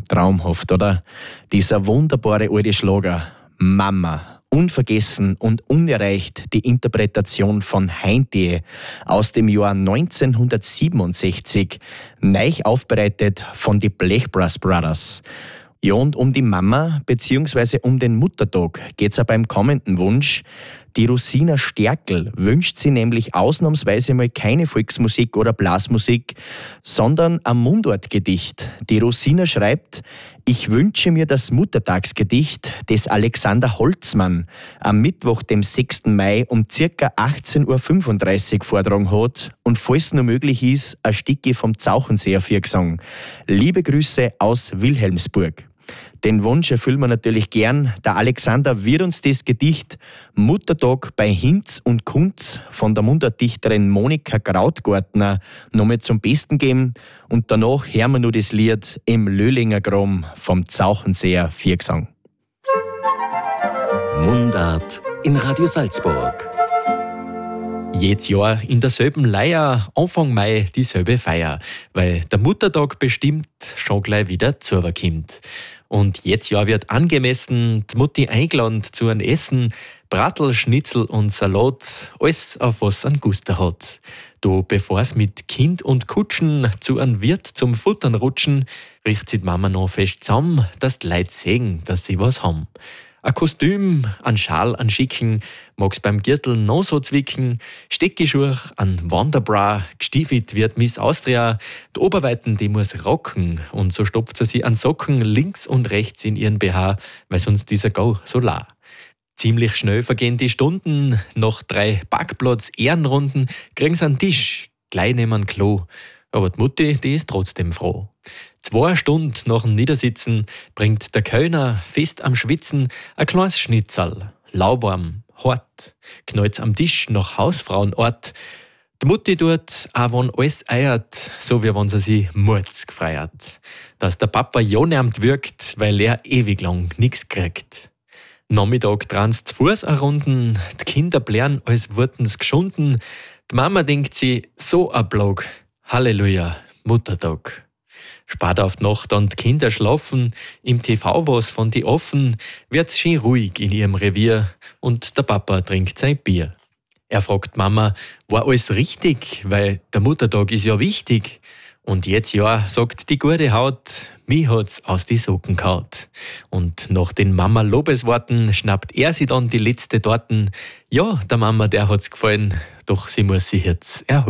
Traumhaft, oder? Dieser wunderbare alte Schlager Mama. Unvergessen und unerreicht die Interpretation von Heintje aus dem Jahr 1967, neu aufbereitet von die Blechblas Brothers. Ja, und um die Mama bzw. um den Muttertag geht es auch beim kommenden Wunsch. Die Rosina Sterkel wünscht sie nämlich ausnahmsweise mal keine Volksmusik oder Blasmusik, sondern ein Mundartgedicht. Die Rosina schreibt: Ich wünsche mir das Muttertagsgedicht des Alexander Holzmann am Mittwoch, dem 6. Mai um ca. 18.35 Uhr vortragen hat und falls nur möglich ist, ein Stückchen vom Zauchenseer Viergesang. Liebe Grüße aus Wilhelmsburg. Den Wunsch erfüllen wir natürlich gern. Der Alexander wird uns das Gedicht Muttertag bei Hinz und Kunz von der Mundartdichterin Monika Krautgartner nochmal zum Besten geben. Und danach hören wir nur das Lied Im Löhlinger Grom vom Zauchenseer Viergesang. Mundart in Radio Salzburg. Jedes Jahr in derselben Leier, Anfang Mai dieselbe Feier, weil der Muttertag bestimmt schon gleich wieder zukommt. Und jedes Jahr wird angemessen die Mutti eingeladen zu einem Essen, Bratl, Schnitzel und Salat, alles auf was an Guster hat. Doch bevor es mit Kind und Kutschen zu einem Wirt zum Futtern rutschen, riecht sich die Mama noch fest zusammen, dass die Leute sehen, dass sie was haben. Ein Kostüm, ein Schal, ein Schicken, mag's beim Gürtel noch so zwicken, Steckgeschuhe, ein Wanderbra, gestiefelt wird Miss Austria, die Oberweiten, die muss rocken und so stopft sie an Socken links und rechts in ihren BH, weil sonst dieser Gau so la. Ziemlich schnell vergehen die Stunden, nach 3 Parkplatz-Ehrenrunden kriegen sie einen Tisch, gleich neben ein Klo. Aber die Mutti, die ist trotzdem froh. 2 Stunden nach dem Niedersitzen bringt der Kellner fest am Schwitzen ein kleines Schnitzel, lauwarm, hart, knallt's am Tisch nach Hausfrauenort. Die Mutti tut, auch wenn alles eiert, so wie wenn sie sich Mords gefreiert. Dass der Papa ja nicht wirkt, weil er ewig lang nix kriegt. Nachmittag dran's zu Fuß errunden, die Kinder blären, als wurden's geschunden. Die Mama denkt sie, so ein Blog, Halleluja, Muttertag. Spät auf die Nacht und die Kinder schlafen, im TV was von die offen, wird's schön ruhig in ihrem Revier und der Papa trinkt sein Bier. Er fragt die Mama, war alles richtig, weil der Muttertag ist ja wichtig. Und jetzt ja, sagt die gute Haut, mich hat's aus die Socken gehaut. Und nach den Mama-Lobesworten schnappt er sich dann die letzte Torten. Ja, der Mama, der hat's gefallen, doch sie muss sich jetzt erholen.